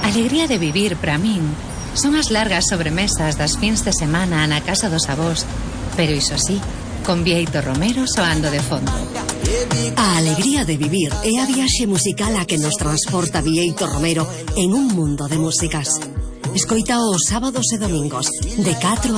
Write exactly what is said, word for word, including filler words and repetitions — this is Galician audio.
alegría de vivir para min son as largas sobremesas das fins de semana na casa dos avós, pero iso sí, con Bieito Romero soando de fondo. A alegría de vivir é a viaxe musical a que nos transporta Bieito Romero en un mundo de músicas. Escoita os sábados e domingos de catro